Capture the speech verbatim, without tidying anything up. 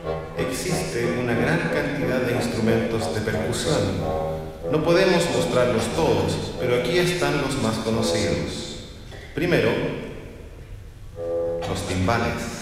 Existe una gran cantidad de instrumentos de percusión. No podemos mostrarlos todos, pero aquí están los más conocidos. Primero, los timbales.